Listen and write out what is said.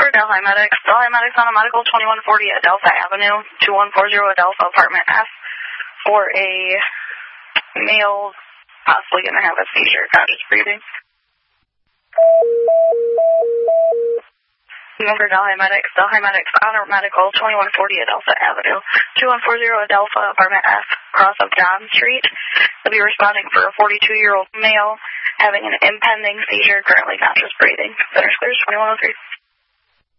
for Delhi Medics. Delhi Medics on a medical 2140 Adelpha Avenue, 2140 Adelpha Apartment F for a male possibly going to have a seizure, conscious breathing. Remember Delhi Medics on a medical 2140 Adelpha Avenue, 2140 Adelpha Apartment F, cross of John Street. They'll be responding for a 42-year-old male having an impending seizure, currently conscious breathing. Center clears 2103.